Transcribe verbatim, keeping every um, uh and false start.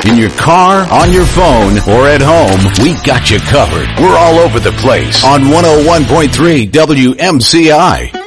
In your car, on your phone, or at home, we got you covered. We're all over the place on one oh one point three W M C I.